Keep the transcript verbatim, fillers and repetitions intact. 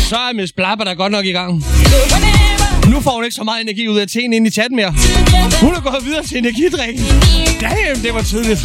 Så er Miss Blabber der godt nok i gang. Nu får hun ikke så meget energi ud af teen inde i chatten mere. Hun er gået videre til energidrikken. Damn, det var tidligt.